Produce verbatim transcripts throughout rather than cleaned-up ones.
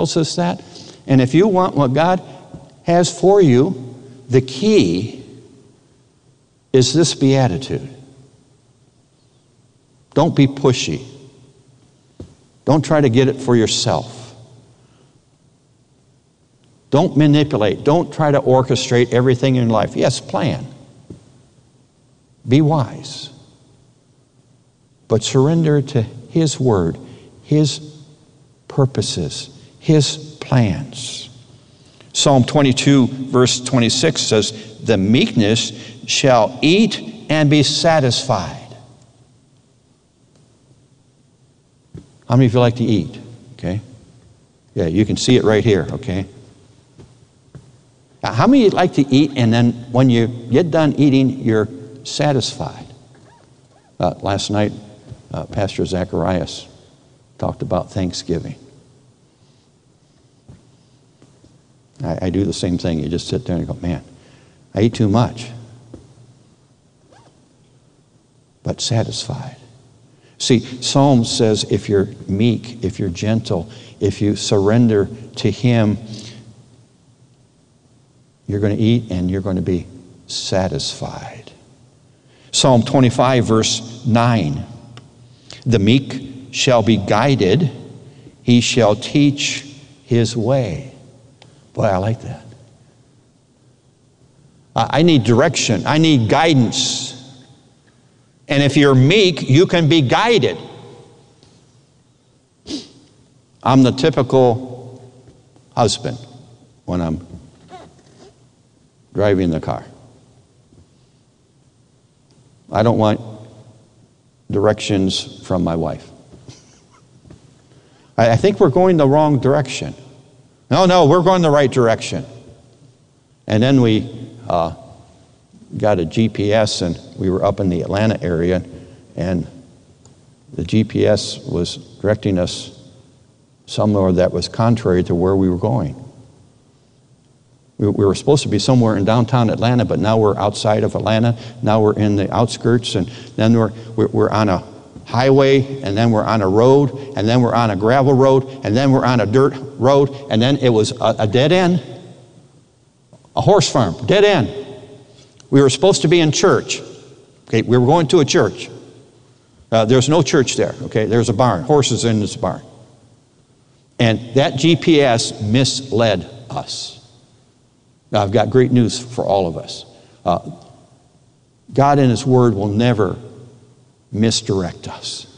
tells us that. And if you want what God has for you, the key is this beatitude. Don't be pushy. Don't try to get it for yourself. Don't manipulate. Don't try to orchestrate everything in life. Yes, plan. Be wise. But surrender to His word, His purposes, His plans. Psalm twenty-two, verse twenty-six says, the meekness shall eat and be satisfied. How many of you like to eat? Okay. Yeah, you can see it right here, okay? Now, how many of you like to eat and then when you get done eating, you're satisfied? Uh, last night, uh, Pastor Zacharias talked about Thanksgiving. I, I do the same thing. You just sit there and go, man, I eat too much. But satisfied. See, Psalm says if you're meek, if you're gentle, if you surrender to Him, you're going to eat and you're going to be satisfied. Psalm twenty-five, verse nine. The meek shall be guided, he shall teach his way. Boy, I like that. I need direction. I need guidance. And if you're meek, you can be guided. I'm the typical husband when I'm driving the car. I don't want directions from my wife. I think we're going the wrong direction. No, no, we're going the right direction. And then we uh, got a G P S, and we were up in the Atlanta area, and the G P S was directing us somewhere that was contrary to where we were going. We, we were supposed to be somewhere in downtown Atlanta, but now we're outside of Atlanta. Now we're in the outskirts, and then we're, we're, we're on a highway, and then we're on a road, and then we're on a gravel road, and then we're on a dirt road, and then it was a, a dead end, a horse farm, dead end. We were supposed to be in church. Okay, we were going to a church. Uh, there's no church there. Okay, there's a barn, horses in this barn. And that G P S misled us. Now, I've got great news for all of us. Uh, God in His Word will never misdirect us.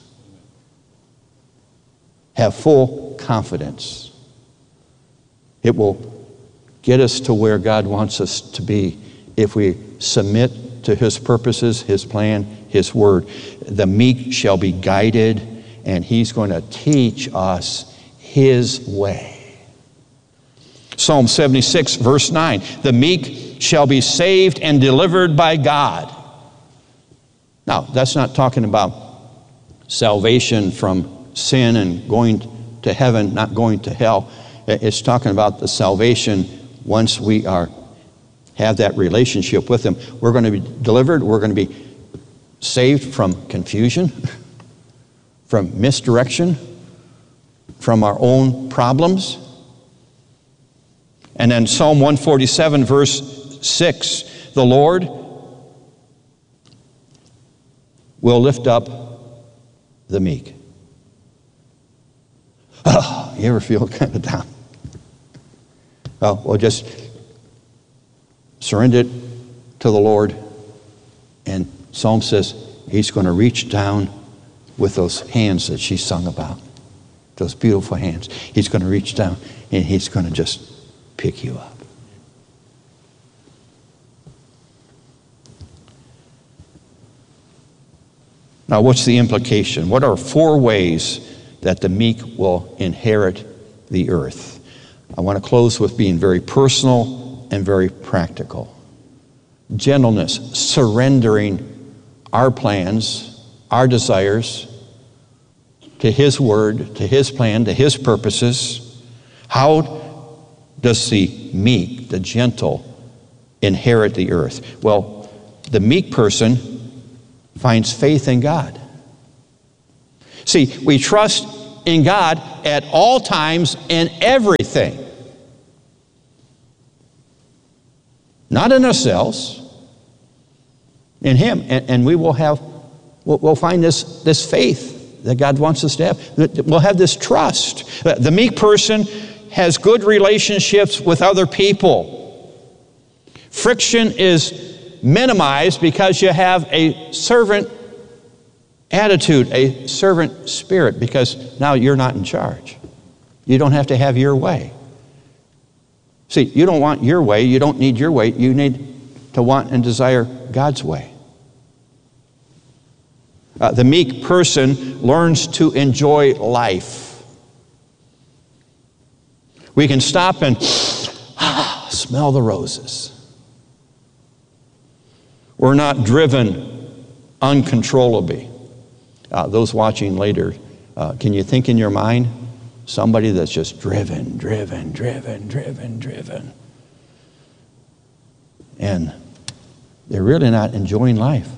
Have full confidence. It will get us to where God wants us to be if we submit to His purposes, His plan, His Word. The meek shall be guided, and He's going to teach us His way. Psalm seventy-six, verse nine. The meek shall be saved and delivered by God. Now, that's not talking about salvation from sin and going to heaven, not going to hell. It's talking about the salvation once we are have that relationship with Him. We're going to be delivered. We're going to be saved from confusion, from misdirection, from our own problems. And then Psalm one forty-seven, verse six, the Lord will lift up the meek. Oh, you ever feel kind of down? Oh, well, just surrender it to the Lord. And Psalm says He's going to reach down with those hands that she sung about, those beautiful hands. He's going to reach down and He's going to just pick you up. Now, what's the implication? What are four ways that the meek will inherit the earth? I want to close with being very personal and very practical. Gentleness, surrendering our plans, our desires to His word, to His plan, to His purposes. How does the meek, the gentle, inherit the earth? Well, the meek person finds faith in God. See, we trust in God at all times in everything. Not in ourselves, in Him. And, and we will have, we'll, we'll find this, this faith that God wants us to have. We'll have this trust. The meek person has good relationships with other people. Friction is minimized because you have a servant attitude, a servant spirit, because now you're not in charge. You don't have to have your way. See, you don't want your way. You don't need your way. You need to want and desire God's way. Uh, the meek person learns to enjoy life. We can stop and ah, smell the roses. We're not driven uncontrollably. Uh, those watching later, uh, can you think in your mind somebody that's just driven, driven, driven, driven, driven, and they're really not enjoying life?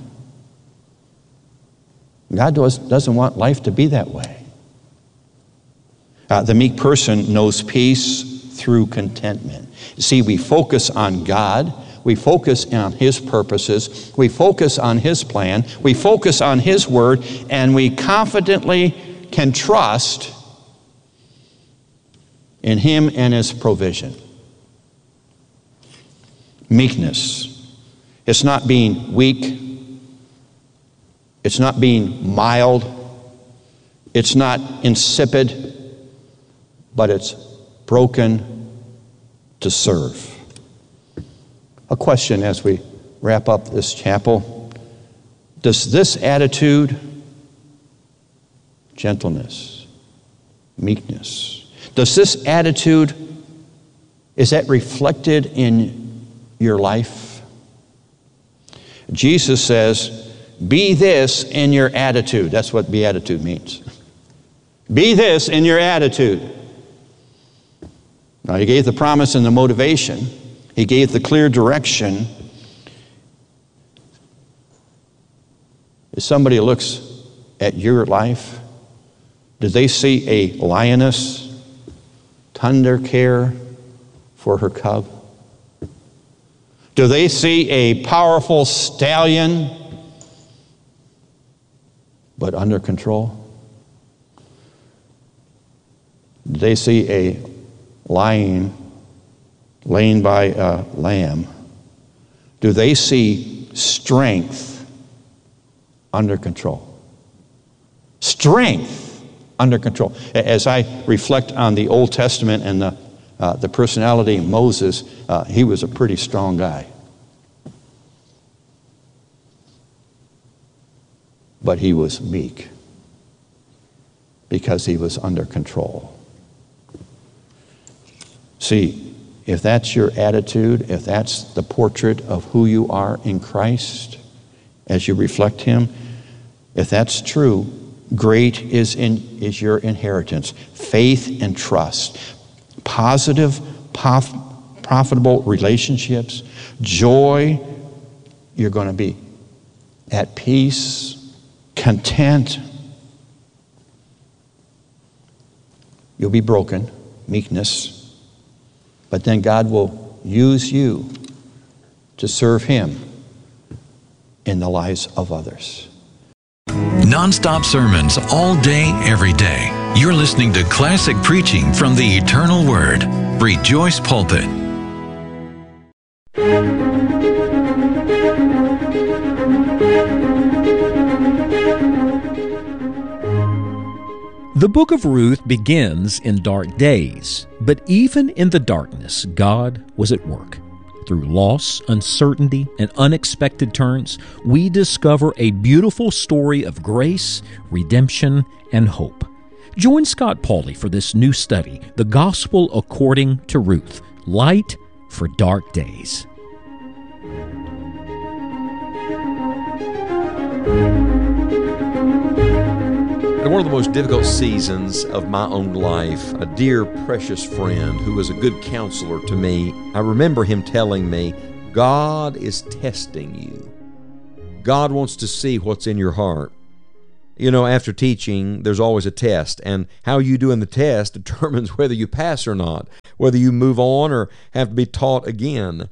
God does, doesn't want life to be that way. Uh, the meek person knows peace through contentment. See, we focus on God. We focus on His purposes. We focus on His plan. We focus on His word. And we confidently can trust in Him and His provision. Meekness. It's not being weak. It's not being mild. It's not insipid. But it's broken to serve. A question as we wrap up this chapel. Does this attitude, gentleness, meekness, does this attitude, is that reflected in your life? Jesus says, be this in your attitude. That's what beatitude means. Be this in your attitude. Now, He gave the promise and the motivation. He gave the clear direction. If somebody looks at your life, do they see a lioness, tender care for her cub? Do they see a powerful stallion, but under control? Do they see a lion laying by a lamb? Do they see strength under control? Strength under control. As I reflect on the Old Testament and the, uh, the personality of Moses, uh, he was a pretty strong guy. But he was meek because he was under control. See, if that's your attitude, if that's the portrait of who you are in Christ, as you reflect Him, if that's true, great is in is your inheritance. Faith and trust, positive, prof, profitable relationships, joy. You're going to be at peace, content. You'll be broken, meekness. But then God will use you to serve Him in the lives of others. Non-stop sermons all day, every day. You're listening to classic preaching from the Eternal Word. Rejoice Pulpit. The book of Ruth begins in dark days, but even in the darkness, God was at work. Through loss, uncertainty, and unexpected turns, we discover a beautiful story of grace, redemption, and hope. Join Scott Pauley for this new study, The Gospel According to Ruth, Light for Dark Days. In one of the most difficult seasons of my own life, a dear, precious friend who was a good counselor to me, I remember him telling me, God is testing you. God wants to see what's in your heart. You know, after teaching, there's always a test, and how you do in the test determines whether you pass or not, whether you move on or have to be taught again.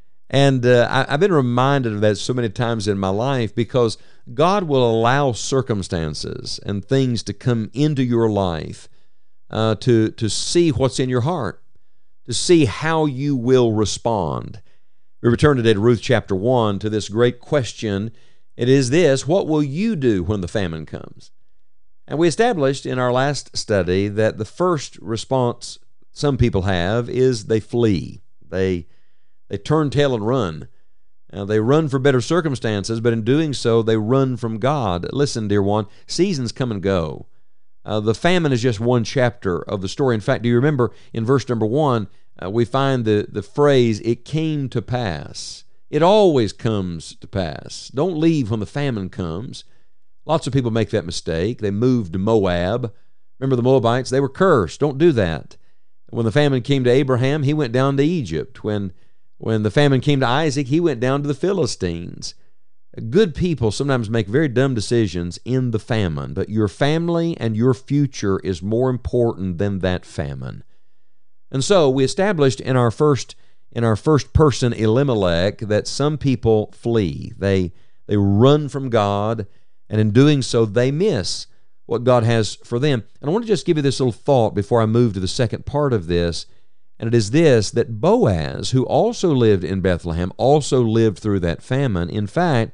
And uh, I, I've been reminded of that so many times in my life, because God will allow circumstances and things to come into your life uh, to, to see what's in your heart, to see how you will respond. We return today to Ruth chapter one to this great question. It is this: what will you do when the famine comes? And we established in our last study that the first response some people have is they flee. They they turn tail and run. Now, they run for better circumstances, but in doing so, they run from God. Listen, dear one, seasons come and go. Uh, the famine is just one chapter of the story. In fact, do you remember in verse number one, uh, we find the, the phrase, "it came to pass." It always comes to pass. Don't leave when the famine comes. Lots of people make that mistake. They moved to Moab. Remember the Moabites? They were cursed. Don't do that. When the famine came to Abraham, he went down to Egypt. When, when the famine came to Isaac, he went down to the Philistines. Good people sometimes make very dumb decisions in the famine, but your family and your future is more important than that famine. And so we established in our first in our first person Elimelech that some people flee. They they run from God, and in doing so they miss what God has for them. And I want to just give you this little thought before I move to the second part of this, and it is this: that Boaz, who also lived in Bethlehem, also lived through that famine. In fact,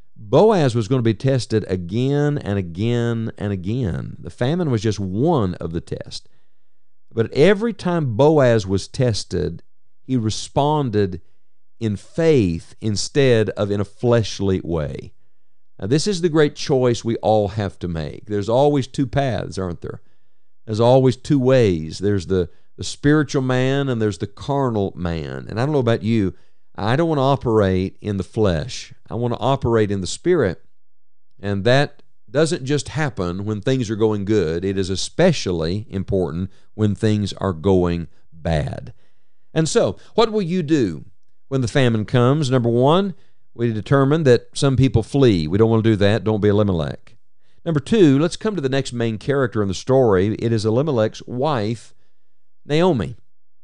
Boaz was going to be tested again and again and again. The famine was just one of the tests. But every time Boaz was tested, he responded in faith instead of in a fleshly way. Now, this is the great choice we all have to make. There's always two paths, aren't there? There's always two ways. There's the, the spiritual man and there's the carnal man. And I don't know about you, I don't want to operate in the flesh. I want to operate in the Spirit. And that doesn't just happen when things are going good. It is especially important when things are going bad. And so, what will you do when the famine comes? Number one, we determined that some people flee. We don't want to do that. Don't be Elimelech. Number two, let's come to the next main character in the story. It is Elimelech's wife, Naomi.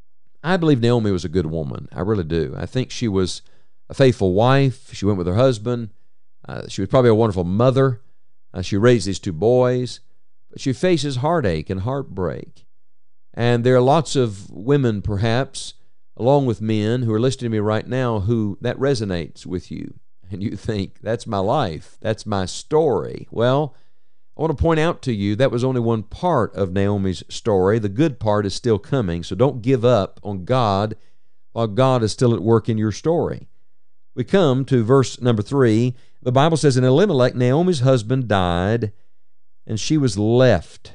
I believe Naomi was a good woman. I really do. I think she was a faithful wife. She went with her husband. Uh, she was probably a wonderful mother. Uh, she raised these two boys. But she faces heartache and heartbreak. And there are lots of women, perhaps, along with men, who are listening to me right now, who that resonates with you. And you think, that's my life. That's my story. Well, I want to point out to you that was only one part of Naomi's story. The good part is still coming, so don't give up on God while God is still at work in your story. We come to verse number three. The Bible says, "In Elimelech, Naomi's husband died, and she was left,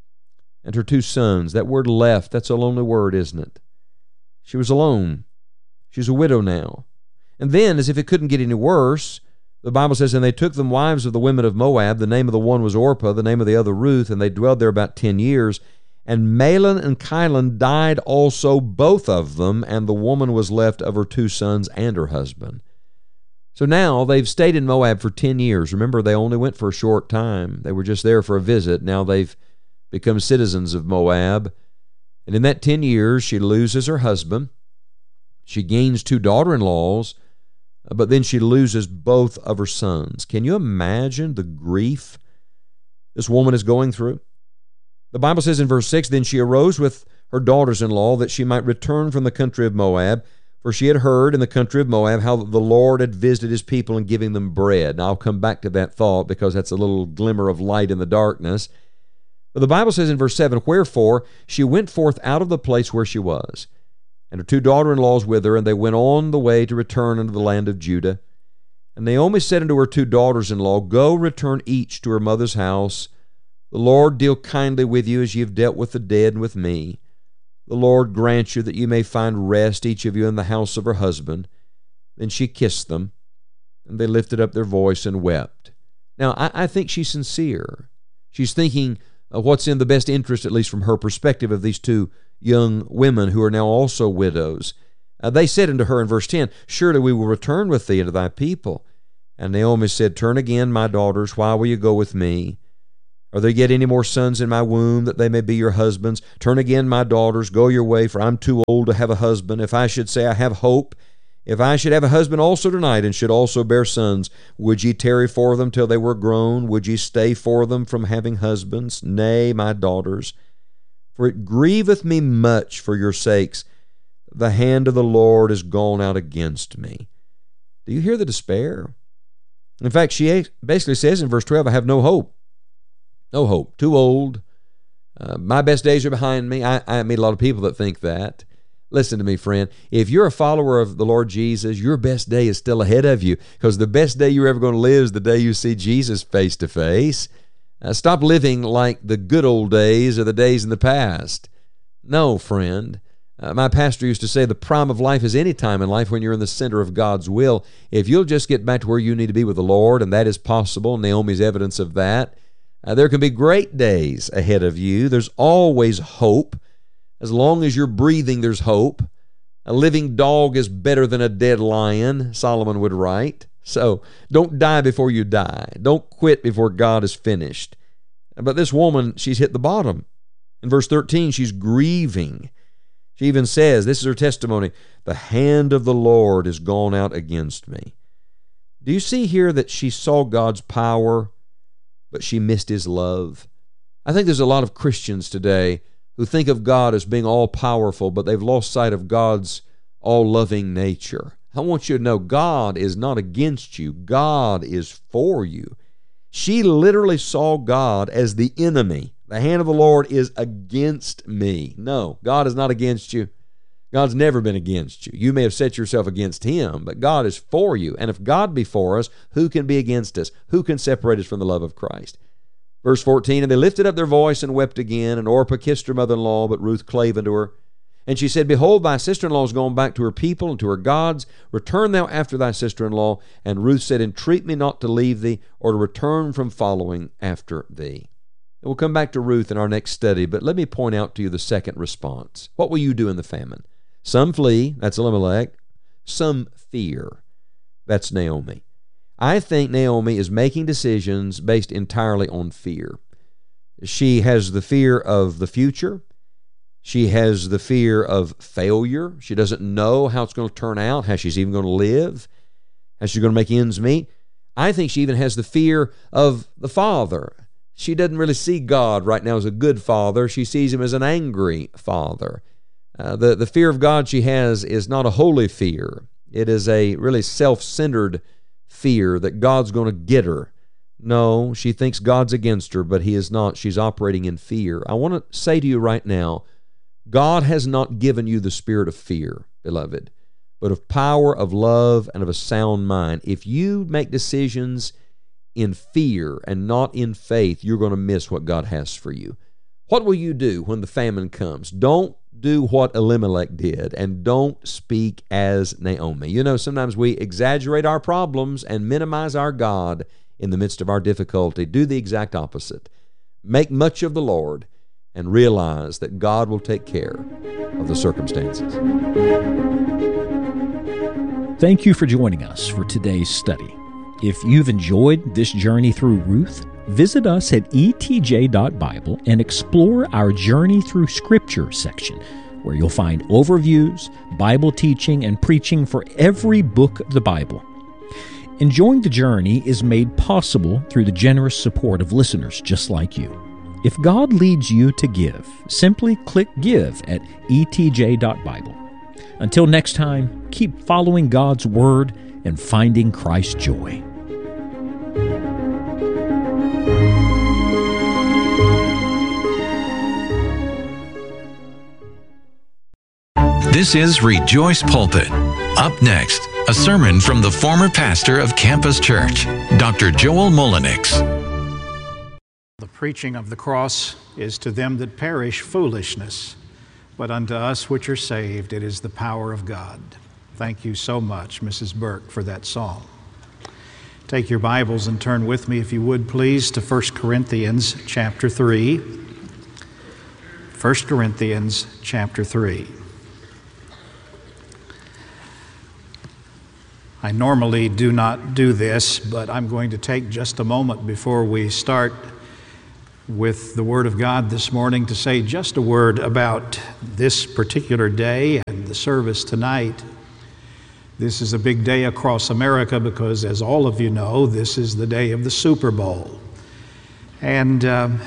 and her two sons." That word left, that's a lonely word, isn't it? She was alone. She's a widow now. And then, as if it couldn't get any worse, the Bible says, "And they took them wives of the women of Moab. The name of the one was Orpah, the name of the other Ruth, and they dwelled there about ten years. And Mahlon and Chilion died also, both of them, and the woman was left of her two sons and her husband." So now they've stayed in Moab for ten years. Remember, they only went for a short time. They were just there for a visit. Now they've become citizens of Moab. And in that ten years, she loses her husband. She gains two daughter-in-laws, but then she loses both of her sons. Can you imagine the grief this woman is going through? The Bible says in verse six, "Then she arose with her daughters-in-law that she might return from the country of Moab, for she had heard in the country of Moab how the Lord had visited his people in giving them bread." Now, I'll come back to that thought because that's a little glimmer of light in the darkness. But the Bible says in verse seven, "Wherefore she went forth out of the place where she was, and her two daughter-in-laws with her, and they went on the way to return unto the land of Judah. And Naomi said unto her two daughters-in-law, Go, return each to her mother's house. The Lord deal kindly with you as ye have dealt with the dead and with me. The Lord grant you that you may find rest, each of you, in the house of her husband." Then she kissed them, and they lifted up their voice and wept. Now, I, I think she's sincere. She's thinking of what's in the best interest, at least from her perspective, of these two young women who are now also widows. Uh, they said unto her in verse ten, "Surely we will return with thee unto thy people." And Naomi said, "Turn again, my daughters, why will you go with me? Are there yet any more sons in my womb, that they may be your husbands? Turn again, my daughters, go your way, for I'm too old to have a husband. If I should say I have hope, if I should have a husband also tonight, and should also bear sons, would ye tarry for them till they were grown? Would ye stay for them from having husbands? Nay, my daughters, for it grieveth me much for your sakes. The hand of the Lord is gone out against me. Do you hear the despair? In fact, she basically says in verse twelve, I have no hope. No hope. Too old. Uh, my best days are behind me. I, I meet a lot of people that think that. Listen to me, friend. If you're a follower of the Lord Jesus, your best day is still ahead of you, because the best day you're ever going to live is the day you see Jesus face to face. Uh, stop living like the good old days or the days in the past. No, friend. Uh, my pastor used to say the prime of life is any time in life when you're in the center of God's will. If you'll just get back to where you need to be with the Lord, and that is possible, Naomi's evidence of that, uh, there can be great days ahead of you. There's always hope. As long as you're breathing, there's hope. A living dog is better than a dead lion, Solomon would write. So don't die before you die. Don't quit before God is finished. But this woman, she's hit the bottom. In verse thirteen, she's grieving. She even says, this is her testimony, the hand of the Lord is gone out against me. Do you see here that she saw God's power, but she missed His love? I think there's a lot of Christians today who think of God as being all-powerful, but they've lost sight of God's all-loving nature. I want you to know God is not against you. God is for you. She literally saw God as the enemy. The hand of the Lord is against me. No, God is not against you. God's never been against you. You may have set yourself against Him, but God is for you. And if God be for us, who can be against us? Who can separate us from the love of Christ? Verse fourteen, and they lifted up their voice and wept again, and Orpah kissed her mother-in-law, but Ruth clave unto her. And she said, behold, thy sister-in-law is gone back to her people and to her gods. Return thou after thy sister-in-law. And Ruth said, entreat me not to leave thee, or to return from following after thee. And we'll come back to Ruth in our next study, but let me point out to you the second response. What will you do in the famine? Some flee, that's Elimelech. Some fear, that's Naomi. I think Naomi is making decisions based entirely on fear. She has the fear of the future. She has the fear of failure. She doesn't know how it's going to turn out, how she's even going to live, how she's going to make ends meet. I think she even has the fear of the father. She doesn't really see God right now as a good father. She sees Him as an angry father. Uh, the, the fear of God she has is not a holy fear. It is a really self-centered fear that God's going to get her. No, she thinks God's against her, but He is not. She's operating in fear. I want to say to you right now, God has not given you the spirit of fear, beloved, but of power, of love, and of a sound mind. If you make decisions in fear and not in faith, you're going to miss what God has for you. What will you do when the famine comes? Don't do what Elimelech did, and don't speak as Naomi. You know, sometimes we exaggerate our problems and minimize our God in the midst of our difficulty. Do the exact opposite. Make much of the Lord and realize that God will take care of the circumstances. Thank you for joining us for today's study. If you've enjoyed this journey through Ruth, visit us at e t j dot bible and explore our Journey Through Scripture section, where you'll find overviews, Bible teaching, and preaching for every book of the Bible. Enjoying the journey is made possible through the generous support of listeners just like you. If God leads you to give, simply click Give at e t j dot bible. Until next time, keep following God's Word and finding Christ's joy. This is Rejoice Pulpit. Up next, a sermon from the former pastor of Campus Church, Doctor Joel Mullenix. The preaching of the cross is to them that perish foolishness, but unto us which are saved it is the power of God. Thank you so much, Missus Burke, for that song. Take your Bibles and turn with me, if you would please, to First Corinthians chapter three. First Corinthians chapter three. I normally do not do this, but I'm going to take just a moment before we start with the Word of God this morning to say just a word about this particular day and the service tonight. This is a big day across America because, as all of you know, this is the day of the Super Bowl. And um,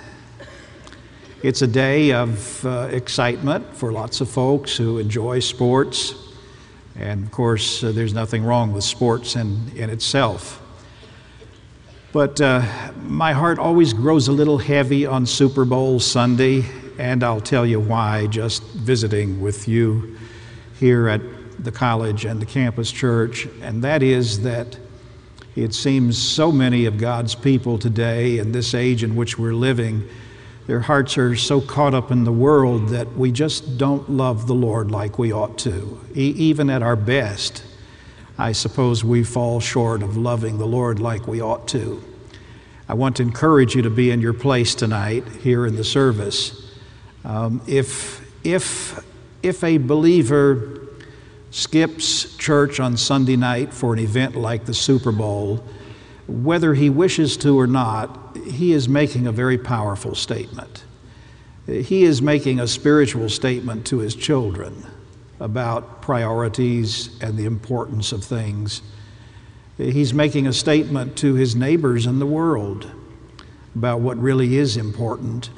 it's a day of uh, excitement for lots of folks who enjoy sports. And of course, uh, there's nothing wrong with sports in, in itself. But uh, my heart always grows a little heavy on Super Bowl Sunday, and I'll tell you why just visiting with you here at the college and the campus church. And that is that it seems so many of God's people today in this age in which we're living, their hearts are so caught up in the world that we just don't love the Lord like we ought to. E- even at our best, I suppose we fall short of loving the Lord like we ought to. I want to encourage you to be in your place tonight here in the service. Um, if, if, if a believer skips church on Sunday night for an event like the Super Bowl, whether he wishes to or not, he is making a very powerful statement. He is making a spiritual statement to his children about priorities and the importance of things. He's making a statement to his neighbors in the world about what really is important.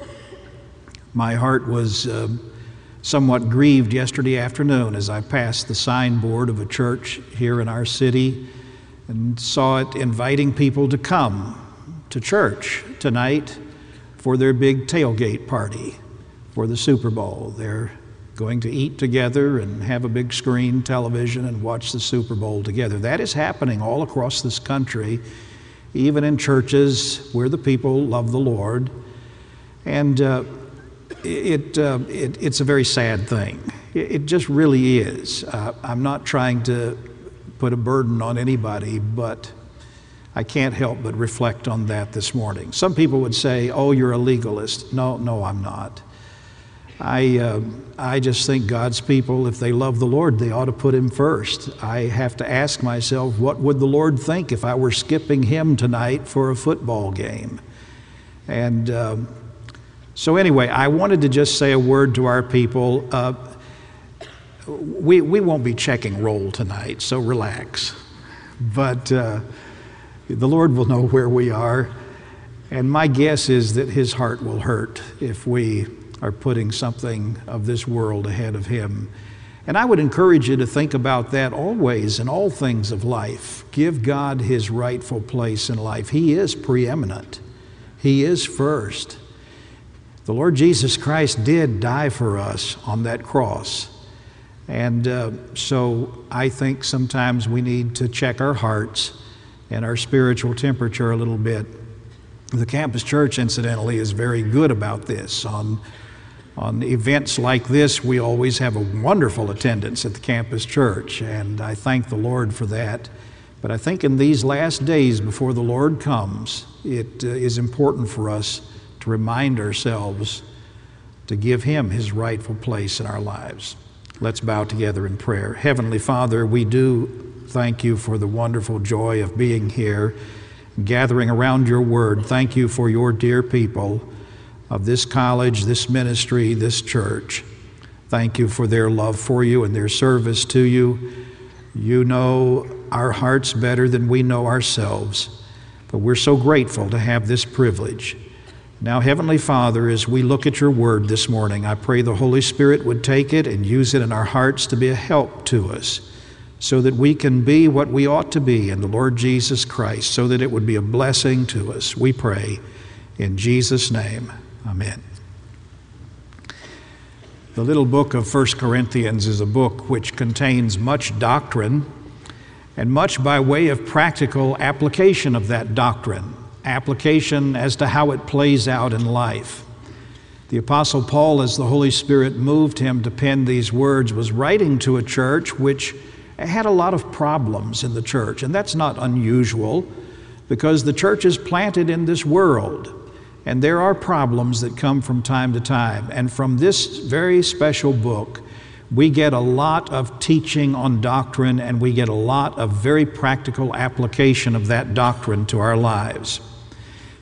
My heart was uh, somewhat grieved yesterday afternoon as I passed the signboard of a church here in our city and saw it inviting people to come to church tonight for their big tailgate party for the Super Bowl. They're going to eat together and have a big screen television and watch the Super Bowl together. That is happening all across this country, even in churches where the people love the Lord. And uh, it, uh, it it's a very sad thing. It, it just really is. Uh, I'm not trying to put a burden on anybody, but I can't help but reflect on that this morning. Some people would say, oh, you're a legalist. No, no, I'm not. I, uh, I just think God's people, if they love the Lord, they ought to put Him first. I have to ask myself, what would the Lord think if I were skipping Him tonight for a football game? And um, so anyway, I wanted to just say a word to our people. Uh, we, we won't be checking roll tonight, so relax. But uh, the Lord will know where we are. And my guess is that His heart will hurt if we are putting something of this world ahead of Him. And I would encourage you to think about that always in all things of life. Give God His rightful place in life. He is preeminent. He is first. The Lord Jesus Christ did die for us on that cross. And uh, so I think sometimes we need to check our hearts and our spiritual temperature a little bit. The campus church, incidentally, is very good about this. On On events like this, we always have a wonderful attendance at the campus church, and I thank the Lord for that. But I think in these last days before the Lord comes, it uh, is important for us to remind ourselves to give Him His rightful place in our lives. Let's bow together in prayer. Heavenly Father, we do thank You for the wonderful joy of being here, gathering around Your Word. Thank You for Your dear people of this college, this ministry, this church. Thank You for their love for You and their service to You. You know our hearts better than we know ourselves, but we're so grateful to have this privilege. Now, Heavenly Father, as we look at Your Word this morning, I pray the Holy Spirit would take it and use it in our hearts to be a help to us, so that we can be what we ought to be in the Lord Jesus Christ, so that it would be a blessing to us. We pray in Jesus' name. Amen. The little book of First Corinthians is a book which contains much doctrine and much by way of practical application of that doctrine, application as to how it plays out in life. The Apostle Paul, as the Holy Spirit moved him to pen these words, was writing to a church which had a lot of problems in the church, and that's not unusual because the church is planted in this world. And there are problems that come from time to time. And from this very special book, we get a lot of teaching on doctrine, and we get a lot of very practical application of that doctrine to our lives.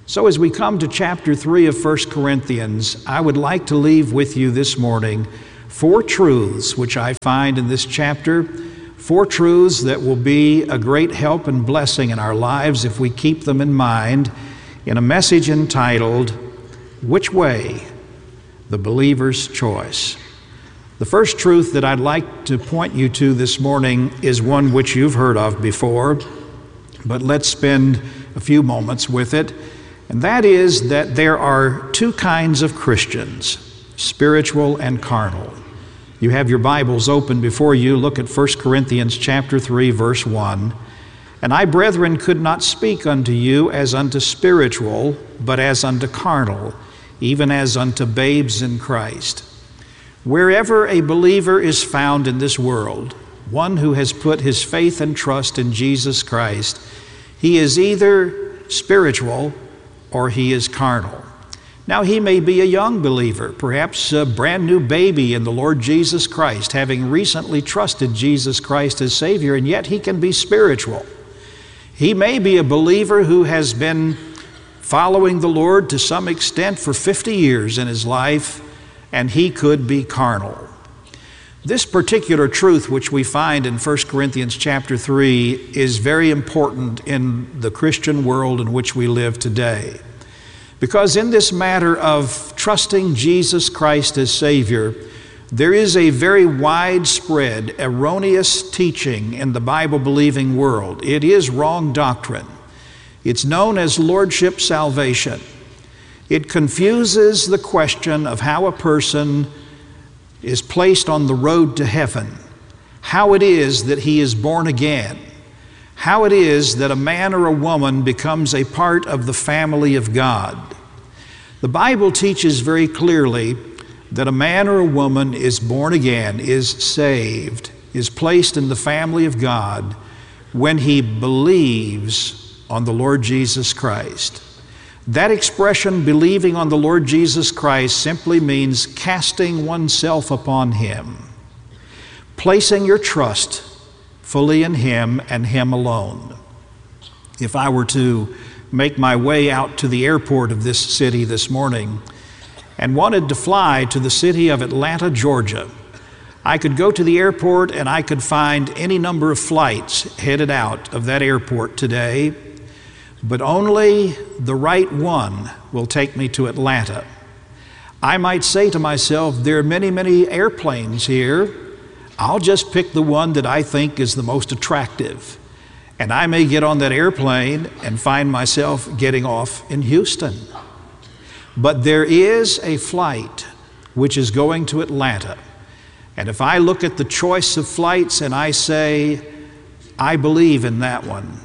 So as we come to chapter three of First Corinthians, I would like to leave with you this morning four truths which I find in this chapter, four truths that will be a great help and blessing in our lives if we keep them in mind, in a message entitled, Which Way? The Believer's Choice. The first truth that I'd like to point you to this morning is one which you've heard of before, but let's spend a few moments with it, and that is that there are two kinds of Christians, spiritual and carnal. You have your Bibles open before you. Look at First Corinthians chapter three, verse one. And I, brethren, could not speak unto you as unto spiritual, but as unto carnal, even as unto babes in Christ. Wherever a believer is found in this world, one who has put his faith and trust in Jesus Christ, he is either spiritual or he is carnal. Now, he may be a young believer, perhaps a brand new baby in the Lord Jesus Christ, having recently trusted Jesus Christ as Savior, and yet he can be spiritual. He may be a believer who has been following the Lord to some extent for fifty years in his life, and he could be carnal. This particular truth which we find in First Corinthians chapter three is very important in the Christian world in which we live today. Because in this matter of trusting Jesus Christ as Savior, there is a very widespread, erroneous teaching in the Bible-believing world. It is wrong doctrine. It's known as Lordship salvation. It confuses the question of how a person is placed on the road to heaven, how it is that he is born again, how it is that a man or a woman becomes a part of the family of God. The Bible teaches very clearly that a man or a woman is born again, is saved, is placed in the family of God when he believes on the Lord Jesus Christ. That expression, believing on the Lord Jesus Christ, simply means casting oneself upon Him, placing your trust fully in Him and Him alone. If I were to make my way out to the airport of this city this morning and wanted to fly to the city of Atlanta, Georgia, I could go to the airport and I could find any number of flights headed out of that airport today, but only the right one will take me to Atlanta. I might say to myself, there are many, many airplanes here. I'll just pick the one that I think is the most attractive. And I may get on that airplane and find myself getting off in Houston. But there is a flight which is going to Atlanta. And if I look at the choice of flights and I say, I believe in that one.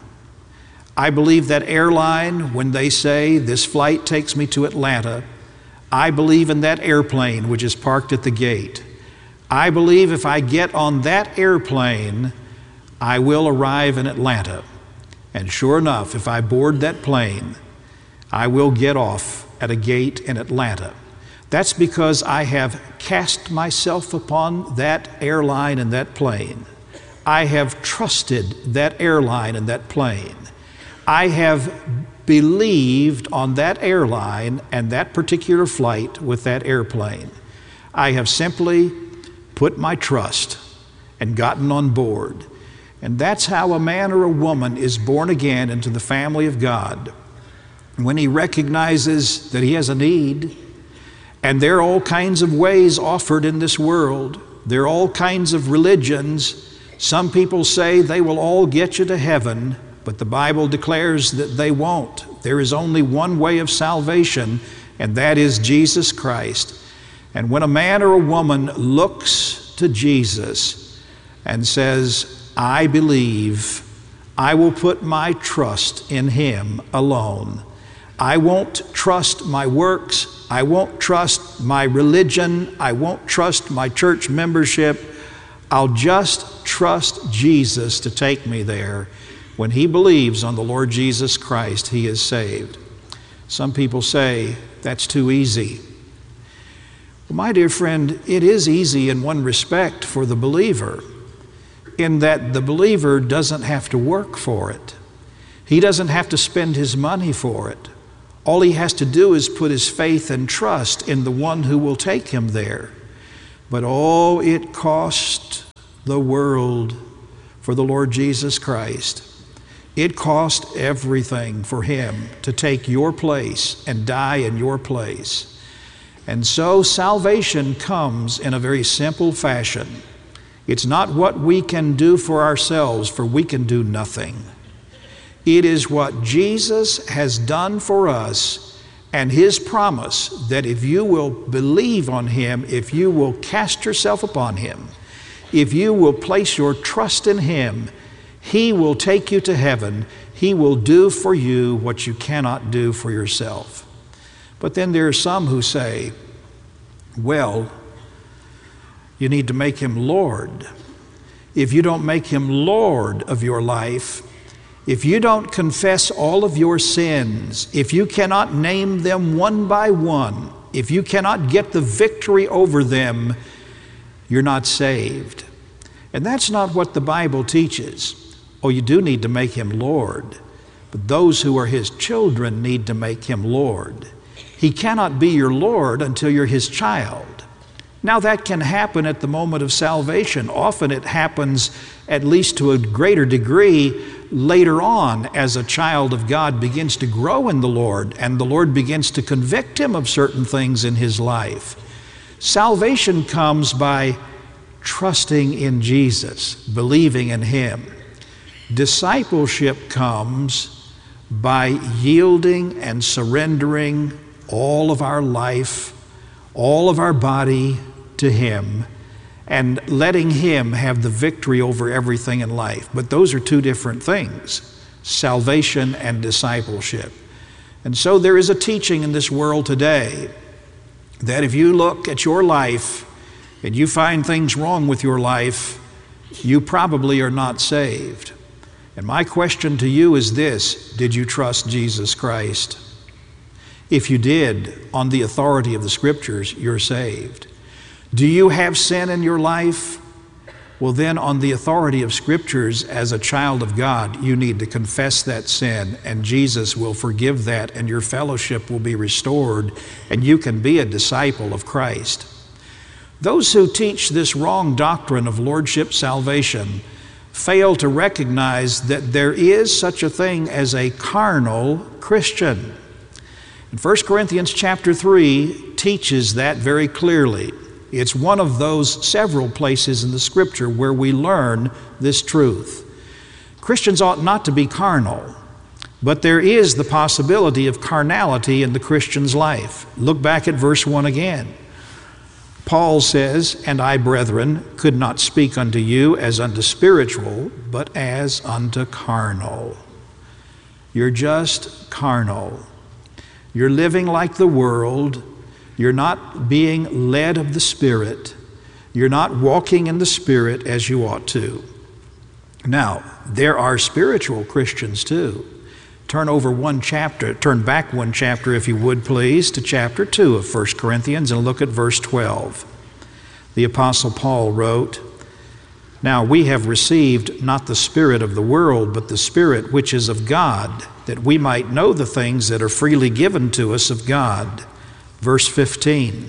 I believe that airline when they say this flight takes me to Atlanta. I believe in that airplane which is parked at the gate. I believe if I get on that airplane, I will arrive in Atlanta. And sure enough, if I board that plane, I will get off at a gate in Atlanta. That's because I have cast myself upon that airline and that plane. I have trusted that airline and that plane. I have believed on that airline and that particular flight with that airplane. I have simply put my trust and gotten on board. And that's how a man or a woman is born again into the family of God. When he recognizes that he has a need, and there are all kinds of ways offered in this world. There are all kinds of religions. Some people say they will all get you to heaven, but the Bible declares that they won't. There is only one way of salvation, and that is Jesus Christ. And when a man or a woman looks to Jesus and says, I believe, I will put my trust in Him alone. I won't trust my works. I won't trust my religion. I won't trust my church membership. I'll just trust Jesus to take me there. When he believes on the Lord Jesus Christ, he is saved. Some people say, that's too easy. Well, my dear friend, it is easy in one respect for the believer, in that the believer doesn't have to work for it. He doesn't have to spend his money for it. All he has to do is put his faith and trust in the one who will take him there. But oh, it cost the world for the Lord Jesus Christ. It cost everything for him to take your place and die in your place. And so salvation comes in a very simple fashion. It's not what we can do for ourselves, for we can do nothing. It is what Jesus has done for us and his promise that if you will believe on him, if you will cast yourself upon him, if you will place your trust in him, he will take you to heaven. He will do for you what you cannot do for yourself. But then there are some who say, well, you need to make him Lord. If you don't make him Lord of your life, if you don't confess all of your sins, if you cannot name them one by one, if you cannot get the victory over them, you're not saved. And that's not what the Bible teaches. Oh, you do need to make him Lord, but those who are his children need to make him Lord. He cannot be your Lord until you're his child. Now that can happen at the moment of salvation. Often it happens, at least to a greater degree, later on as a child of God begins to grow in the Lord and the Lord begins to convict him of certain things in his life. Salvation comes by trusting in Jesus, believing in him. Discipleship comes by yielding and surrendering all of our life, all of our body to him, and letting him have the victory over everything in life. But those are two different things, salvation and discipleship. And so there is a teaching in this world today that if you look at your life and you find things wrong with your life, you probably are not saved. And my question to you is this: did you trust Jesus Christ? If you did, on the authority of the Scriptures, you're saved. Do you have sin in your life? Well, then, on the authority of Scriptures, as a child of God, you need to confess that sin, and Jesus will forgive that, and your fellowship will be restored, and you can be a disciple of Christ. Those who teach this wrong doctrine of lordship salvation fail to recognize that there is such a thing as a carnal Christian. And First Corinthians chapter three teaches that very clearly. It's one of those several places in the Scripture where we learn this truth. Christians ought not to be carnal, but there is the possibility of carnality in the Christian's life. Look back at verse one again. Paul says, "And I, brethren, could not speak unto you as unto spiritual, but as unto carnal." You're just carnal. You're living like the world. You're not being led of the Spirit. You're not walking in the Spirit as you ought to. Now, there are spiritual Christians too. Turn over one chapter, turn back one chapter if you would please, to chapter two of First Corinthians and look at verse twelve. The Apostle Paul wrote, "Now we have received not the spirit of the world, but the Spirit which is of God, that we might know the things that are freely given to us of God." Verse fifteen,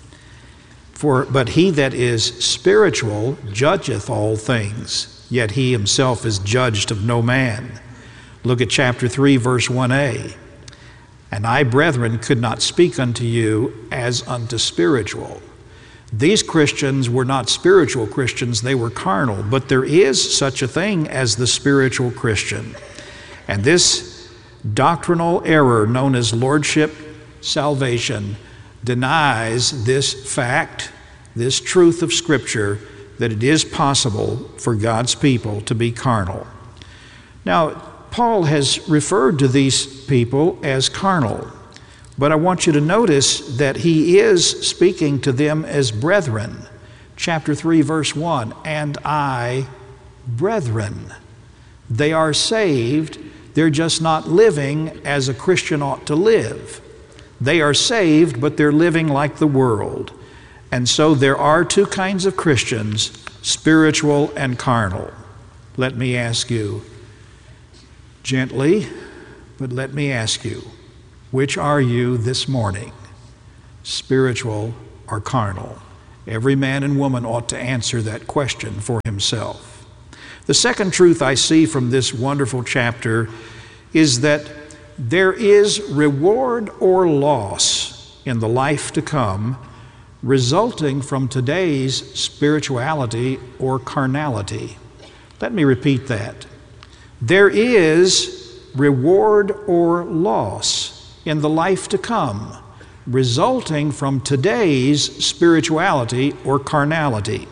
"For but he that is spiritual judgeth all things, yet he himself is judged of no man." Look at chapter three, verse one a. "And I, brethren, could not speak unto you as unto spiritual." These Christians were not spiritual Christians, they were carnal, but there is such a thing as the spiritual Christian. And this doctrinal error known as lordship salvation denies this fact, this truth of Scripture, that it is possible for God's people to be carnal. Now, Paul has referred to these people as carnal, but I want you to notice that he is speaking to them as brethren. Chapter three, verse one, "And I, brethren." They are saved, they're just not living as a Christian ought to live. They are saved, but they're living like the world. And so there are two kinds of Christians, spiritual and carnal. Let me ask you, gently, but let me ask you, which are you this morning, spiritual or carnal? Every man and woman ought to answer that question for himself. The second truth I see from this wonderful chapter is that there is reward or loss in the life to come resulting from today's spirituality or carnality. Let me repeat that. There is reward or loss in the life to come resulting from today's spirituality or carnality.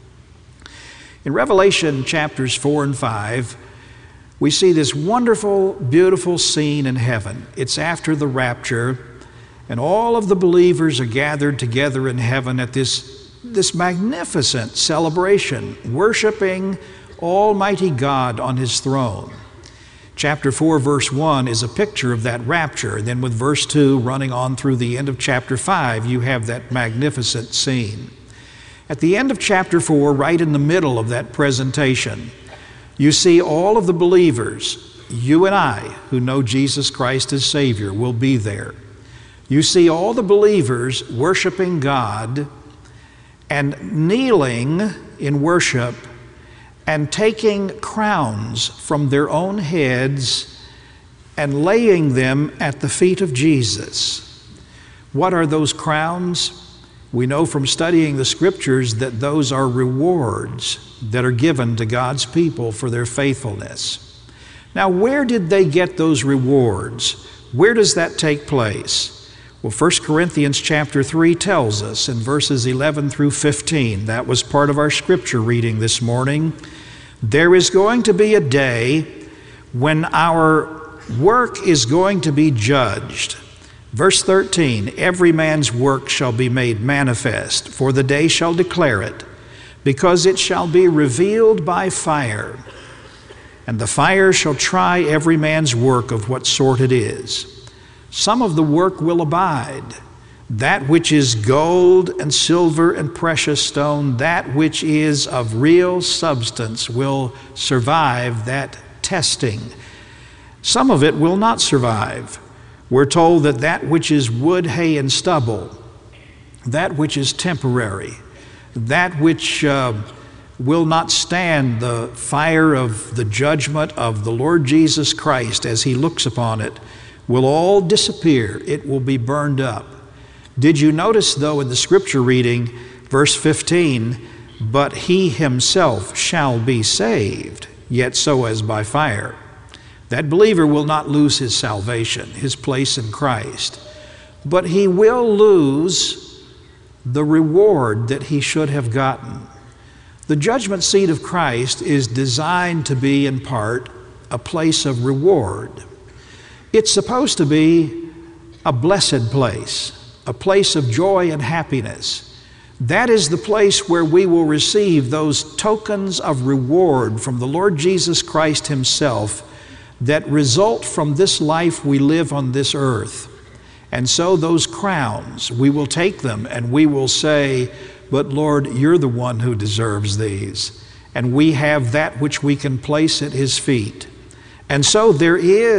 In Revelation chapters four and five, we see this wonderful, beautiful scene in heaven. It's after the rapture, and all of the believers are gathered together in heaven at this, this magnificent celebration, worshiping Almighty God on His throne. Chapter four, verse one is a picture of that rapture. And then with verse two running on through the end of chapter five, you have that magnificent scene. At the end of chapter four, right in the middle of that presentation, you see all of the believers, you and I, who know Jesus Christ as Savior, will be there. You see all the believers worshiping God and kneeling in worship and taking crowns from their own heads and laying them at the feet of Jesus. What are those crowns? We know from studying the Scriptures that those are rewards that are given to God's people for their faithfulness. Now, where did they get those rewards? Where does that take place? Well, First Corinthians chapter three tells us in verses eleven through fifteen, that was part of our scripture reading this morning, there is going to be a day when our work is going to be judged. Verse thirteen, every man's work shall be made manifest, for the day shall declare it, because it shall be revealed by fire. And the fire shall try every man's work of what sort it is. Some of the work will abide, that which is gold and silver and precious stone, that which is of real substance will survive that testing. Some of it will not survive. We're told that that which is wood, hay, and stubble, that which is temporary, that which uh, will not stand the fire of the judgment of the Lord Jesus Christ as He looks upon it, will all disappear. It will be burned up. Did you notice, though, in the scripture reading, verse fifteen, but he himself shall be saved, yet so as by fire. That believer will not lose his salvation, his place in Christ, but he will lose the reward that he should have gotten. The judgment seat of Christ is designed to be, in part, a place of reward. It's supposed to be a blessed place, a place of joy and happiness. That is the place where we will receive those tokens of reward from the Lord Jesus Christ Himself that result from this life we live on this earth. And so those crowns, we will take them and we will say, but Lord, you're the one who deserves these. And we have that which we can place at His feet. And so there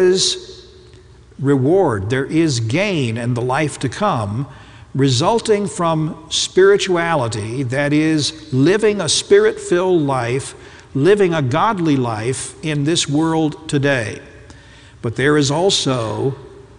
is reward, there is gain in the life to come, resulting from spirituality, that is, living a spirit-filled life, living a godly life in this world today. But there is also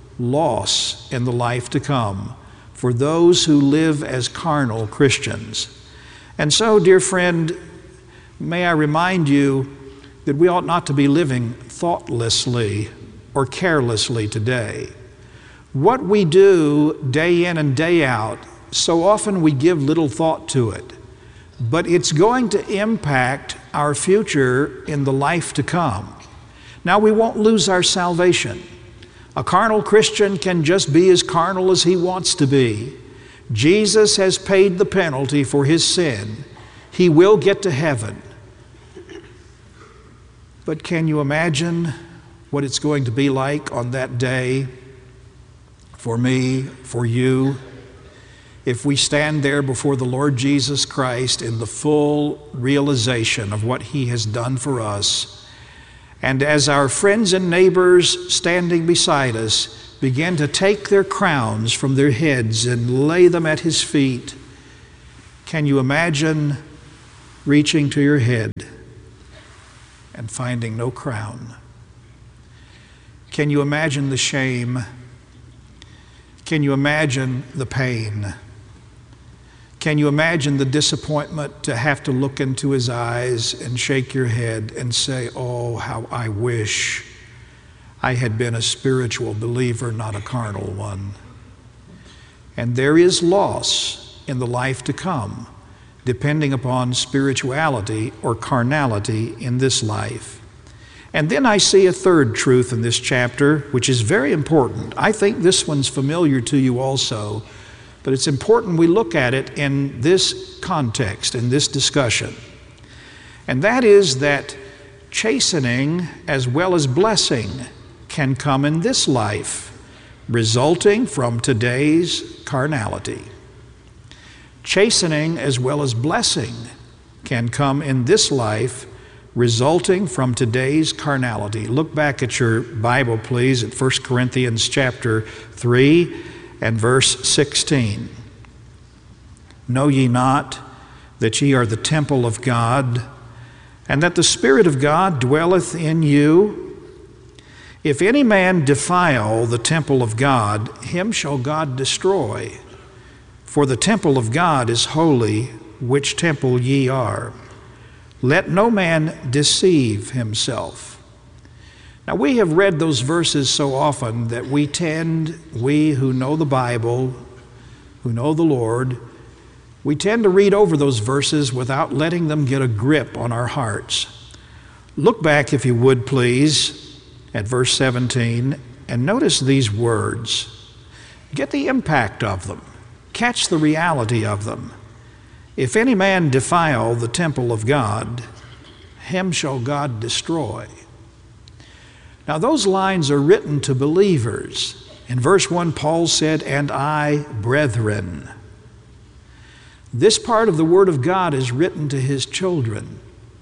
loss in the life to come for those who live as carnal Christians. And so, dear friend, may I remind you that we ought not to be living thoughtlessly or carelessly today. What we do day in and day out, so often we give little thought to it, but it's going to impact our future in the life to come. Now, we won't lose our salvation. A carnal Christian can just be as carnal as he wants to be. Jesus has paid the penalty for his sin. He will get to heaven. But can you imagine what it's going to be like on that day for me, for you, if we stand there before the Lord Jesus Christ in the full realization of what He has done for us, and as our friends and neighbors standing beside us began to take their crowns from their heads and lay them at his feet, can you imagine reaching to your head and finding no crown? Can you imagine the shame? Can you imagine the pain? Can you imagine the disappointment to have to look into his eyes and shake your head and say, oh, how I wish I had been a spiritual believer, not a carnal one. And there is loss in the life to come, depending upon spirituality or carnality in this life. And then I see a third truth in this chapter, which is very important. I think this one's familiar to you also, but it's important we look at it in this context, in this discussion. And that is that chastening as well as blessing can come in this life, resulting from today's carnality. Chastening as well as blessing can come in this life, resulting from today's carnality. Look back at your Bible, please, at First Corinthians chapter three and verse sixteen. Know ye not that ye are the temple of God, and that the Spirit of God dwelleth in you? If any man defile the temple of God, him shall God destroy. For the temple of God is holy, which temple ye are. Let no man deceive himself. Now, we have read those verses so often that we tend, we who know the Bible, who know the Lord, we tend to read over those verses without letting them get a grip on our hearts. Look back, if you would, please, at verse seventeen, and notice these words. Get the impact of them. Catch the reality of them. If any man defile the temple of God, him shall God destroy. Now, those lines are written to believers. In verse one, Paul said, and I, brethren. This part of the Word of God is written to His children.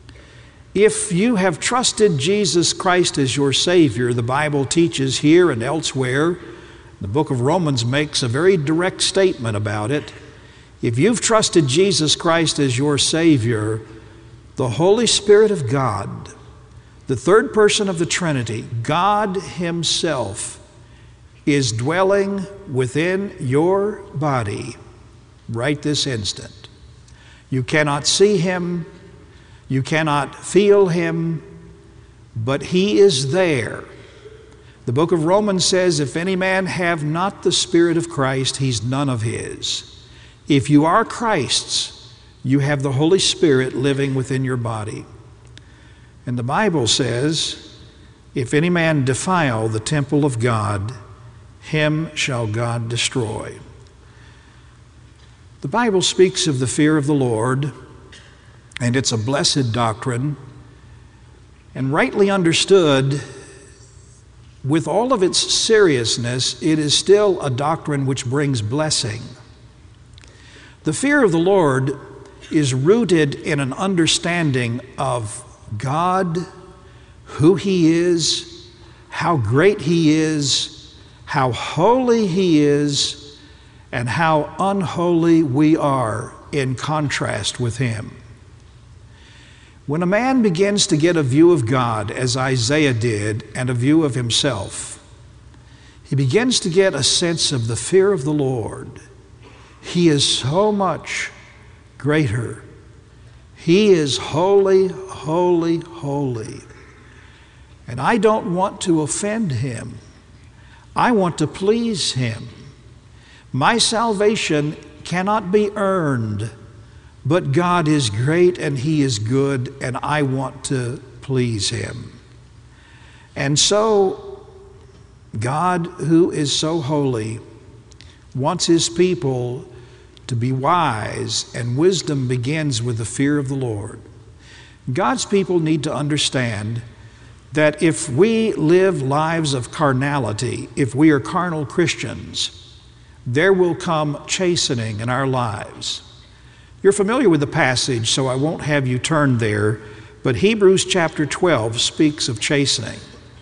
If you have trusted Jesus Christ as your Savior, the Bible teaches here and elsewhere, the book of Romans makes a very direct statement about it. If you've trusted Jesus Christ as your Savior, the Holy Spirit of God, the third person of the Trinity, God Himself, is dwelling within your body right this instant. You cannot see Him, you cannot feel Him, but He is there. The book of Romans says, if any man have not the Spirit of Christ, he's none of His. If you are Christ's, you have the Holy Spirit living within your body. And the Bible says, if any man defile the temple of God, him shall God destroy. The Bible speaks of the fear of the Lord, and it's a blessed doctrine, and rightly understood, with all of its seriousness, it is still a doctrine which brings blessing. The fear of the Lord is rooted in an understanding of God, who He is, how great He is, how holy He is, and how unholy we are in contrast with Him. When a man begins to get a view of God, as Isaiah did, and a view of himself, he begins to get a sense of the fear of the Lord. He is so much greater. He is holy, holy, holy. And I don't want to offend Him. I want to please Him. My salvation cannot be earned, but God is great and He is good, and I want to please Him. And so, God, who is so holy, wants His people to be wise, and wisdom begins with the fear of the Lord. God's people need to understand that if we live lives of carnality, if we are carnal Christians, there will come chastening in our lives. You're familiar with the passage, so I won't have you turn there, but Hebrews chapter twelve speaks of chastening.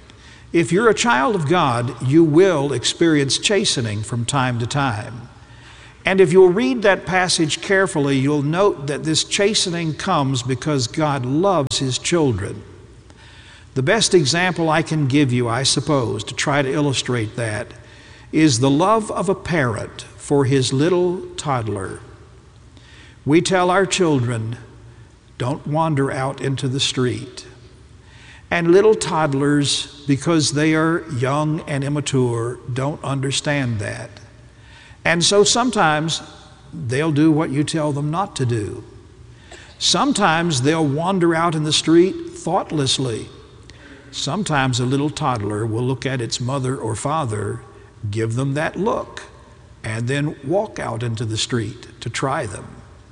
If you're a child of God, you will experience chastening from time to time. And if you'll read that passage carefully, you'll note that this chastening comes because God loves His children. The best example I can give you, I suppose, to try to illustrate that, is the love of a parent for his little toddler. We tell our children, don't wander out into the street. And little toddlers, because they are young and immature, don't understand that. And so sometimes they'll do what you tell them not to do. Sometimes they'll wander out in the street thoughtlessly. Sometimes a little toddler will look at its mother or father, give them that look, and then walk out into the street to try them.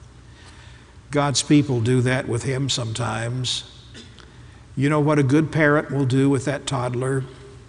God's people do that with Him sometimes. You know what a good parent will do with that toddler?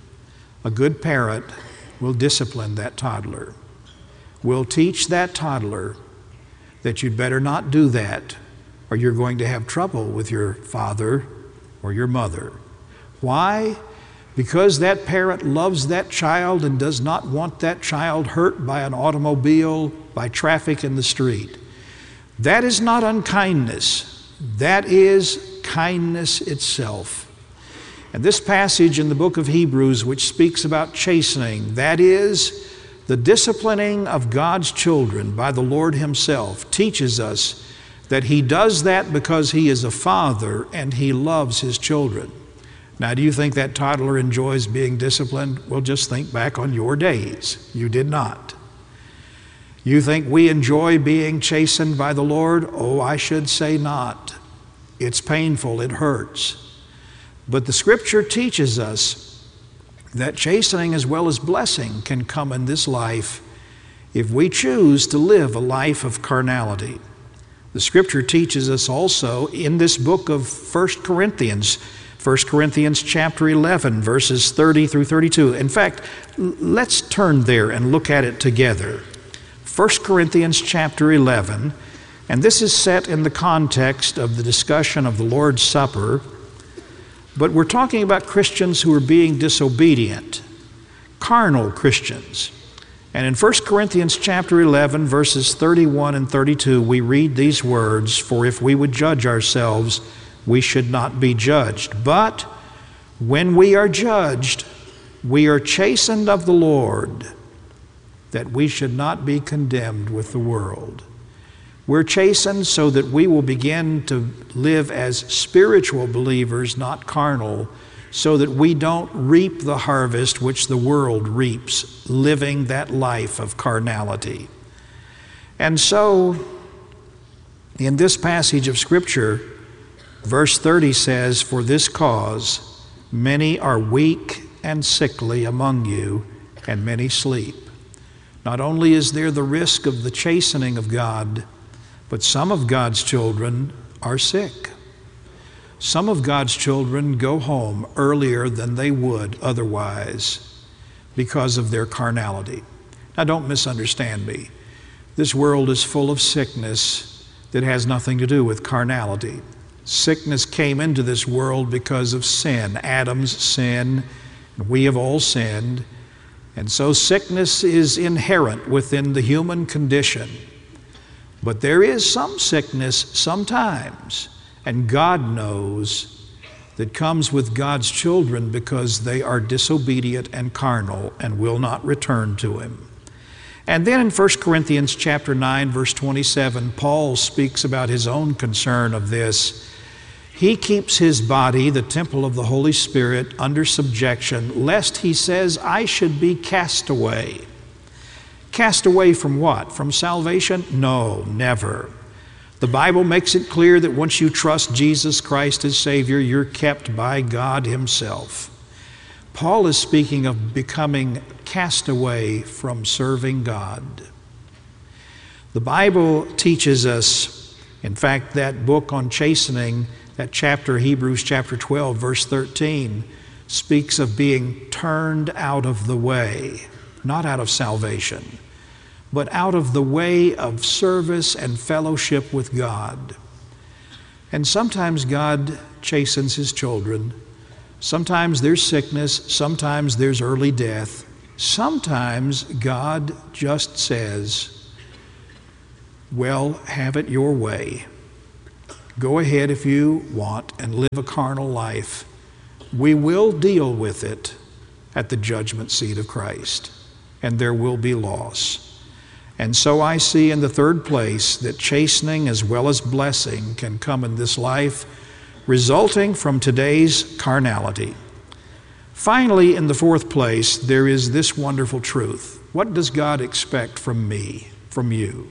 A good parent will discipline that toddler, will teach that toddler that you'd better not do that, or you're going to have trouble with your father or your mother. Why? Because that parent loves that child and does not want that child hurt by an automobile, by traffic in the street. That is not unkindness. That is kindness itself. And this passage in the book of Hebrews, which speaks about chastening, that is the disciplining of God's children by the Lord Himself, teaches us that He does that because He is a father and He loves His children. Now, do you think that toddler enjoys being disciplined? Well, just think back on your days. You did not. You think we enjoy being chastened by the Lord? Oh, I should say not. It's painful, it hurts. But the Scripture teaches us that chastening as well as blessing can come in this life if we choose to live a life of carnality. The Scripture teaches us also in this book of First Corinthians, First Corinthians chapter eleven, verses thirty through thirty-two. In fact, let's turn there and look at it together. First Corinthians chapter eleven, and this is set in the context of the discussion of the Lord's Supper, but we're talking about Christians who are being disobedient, carnal Christians. And in First Corinthians chapter eleven, verses thirty-one and thirty-two, we read these words, "For if we would judge ourselves, we should not be judged. But when we are judged, we are chastened of the Lord, that we should not be condemned with the world." We're chastened so that we will begin to live as spiritual believers, not carnal, so that we don't reap the harvest which the world reaps, living that life of carnality. And so, in this passage of Scripture, verse thirty says, "For this cause many are weak and sickly among you, and many sleep." Not only is there the risk of the chastening of God, but some of God's children are sick. Some of God's children go home earlier than they would otherwise because of their carnality. Now, don't misunderstand me. This world is full of sickness that has nothing to do with carnality. Sickness came into this world because of sin, Adam's sin. We have all sinned. And so sickness is inherent within the human condition. But there is some sickness sometimes, and God knows, that comes with God's children because they are disobedient and carnal and will not return to Him. And then in First Corinthians chapter nine, verse twenty-seven, Paul speaks about his own concern of this. He keeps his body, the temple of the Holy Spirit, under subjection, lest, he says, I should be cast away. Cast away from what? From salvation? No, never. The Bible makes it clear that once you trust Jesus Christ as Savior, you're kept by God Himself. Paul is speaking of becoming cast away from serving God. The Bible teaches us, in fact, that book on chastening, that chapter, Hebrews chapter twelve, verse thirteen, speaks of being turned out of the way, not out of salvation, but out of the way of service and fellowship with God. And sometimes God chastens His children Sometimes there's sickness, sometimes there's early death. Sometimes God just says, well, have it your way. Go ahead if you want and live a carnal life. We will deal with it at the judgment seat of Christ, and there will be loss. And so I see in the third place that chastening as well as blessing can come in this life, resulting from today's carnality. Finally, in the fourth place, there is this wonderful truth. What does God expect from me, from you?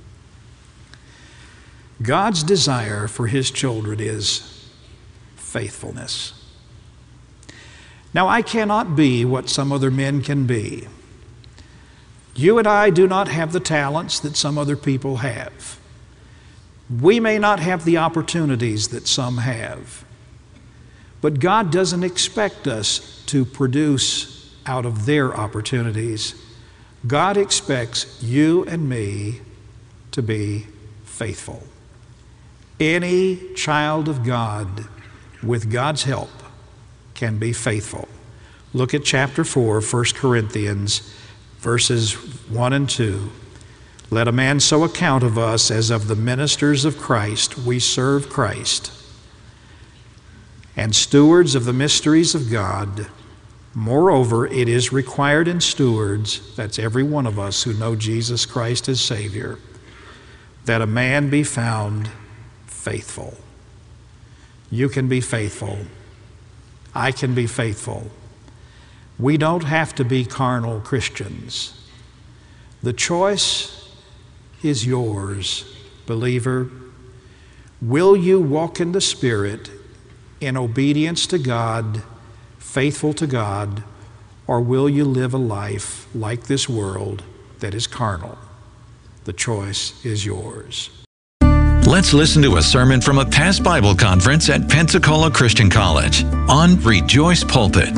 God's desire for His children is faithfulness. Now, I cannot be what some other men can be. You and I do not have the talents that some other people have. We may not have the opportunities that some have. But God doesn't expect us to produce out of their opportunities. God expects you and me to be faithful. Any child of God, with God's help, can be faithful. Look at chapter four, First Corinthians, verses one and two. Let a man so account of us as of the ministers of Christ, we serve Christ, and stewards of the mysteries of God. Moreover, it is required in stewards, that's every one of us who know Jesus Christ as Savior, that a man be found faithful. You can be faithful. I can be faithful. We don't have to be carnal Christians. The choice is yours, believer. Will you walk in the Spirit in obedience to God, faithful to God, or will you live a life like this world that is carnal? The choice is yours. Let's listen to a sermon from a past Bible conference at Pensacola Christian College on Rejoice Pulpit.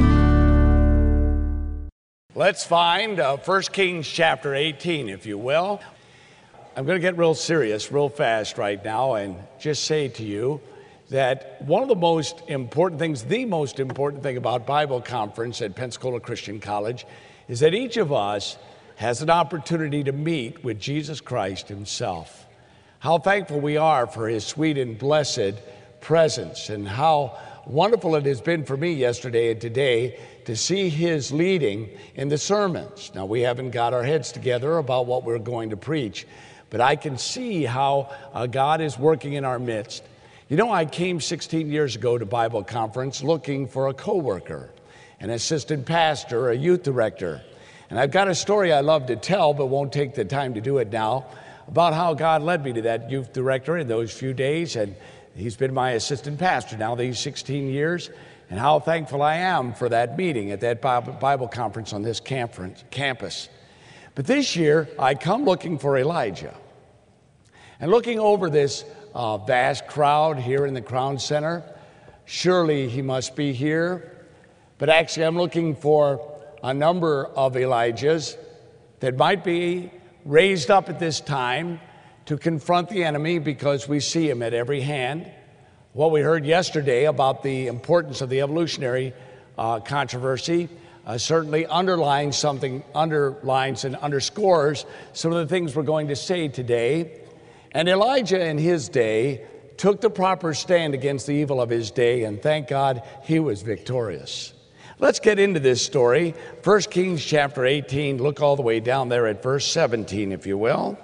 Let's find uh, First Kings chapter eighteen, if you will. I'm going to get real serious real fast right now and just say to you that one of the most important things, the most important thing about Bible conference at Pensacola Christian College is that each of us has an opportunity to meet with Jesus Christ Himself. How thankful we are for His sweet and blessed presence, and how wonderful it has been for me yesterday and today to see His leading in the sermons. Now, we haven't got our heads together about what we're going to preach, but I can see how uh, God is working in our midst. You know, I came sixteen years ago to Bible conference looking for a coworker, an assistant pastor, a youth director. And I've got a story I love to tell, but won't take the time to do it now, about how God led me to that youth director in those few days. And he's been my assistant pastor now these sixteen years, and how thankful I am for that meeting at that Bible conference on this campus. But this year, I come looking for Elijah. And looking over this uh, vast crowd here in the Crown Center, surely he must be here. But actually, I'm looking for a number of Elijahs that might be raised up at this time to confront the enemy, because we see him at every hand. What we heard yesterday about the importance of the evolutionary uh, controversy uh, certainly underlines something, underlines and underscores some of the things we're going to say today. And Elijah in his day took the proper stand against the evil of his day, and thank God he was victorious. Let's get into this story. First Kings chapter eighteen, look all the way down there at verse seventeen, if you will.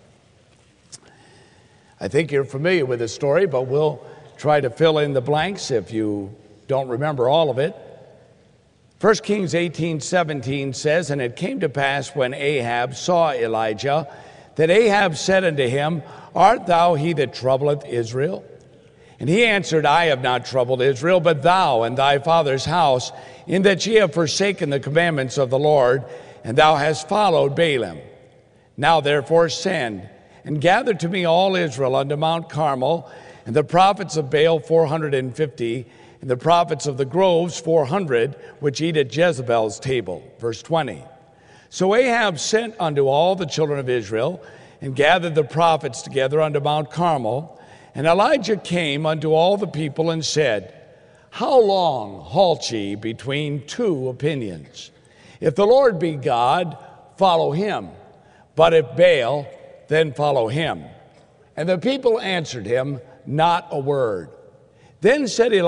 I think you're familiar with this story, but we'll try to fill in the blanks if you don't remember all of it. First Kings eighteen seventeen says, "And it came to pass when Ahab saw Elijah, that Ahab said unto him, Art thou he that troubleth Israel? And he answered, I have not troubled Israel, but thou and thy father's house, in that ye have forsaken the commandments of the Lord, and thou hast followed Baalim. Now therefore send, and gather to me all Israel unto Mount Carmel, and the prophets of Baal four hundred and fifty, and the prophets of the groves four hundred, which eat at Jezebel's table." Verse twenty. "So Ahab sent unto all the children of Israel, and gathered the prophets together unto Mount Carmel. And Elijah came unto all the people and said, How long halt ye between two opinions? If the Lord be God, follow him. But if Baal, then follow him. And the people answered him not a word. Then said Elijah,